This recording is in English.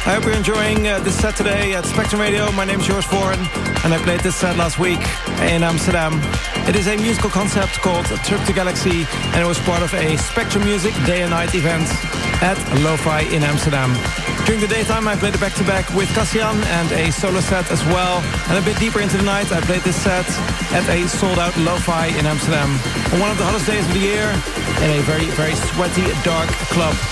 I hope you're enjoying this set today at Spectrum Radio. My name is George Foran, and I played this set last week in Amsterdam. It is a musical concept called A Trip to Galaxy, and it was part of a Spectrum Music Day and Night event at Lo-Fi in Amsterdam. During the daytime, I played a back-to-back with Cassian and a solo set as well. And a bit deeper into the night, I played this set at a sold-out Lo-Fi in Amsterdam. On one of the hottest days of the year, in a very, very sweaty, dark club.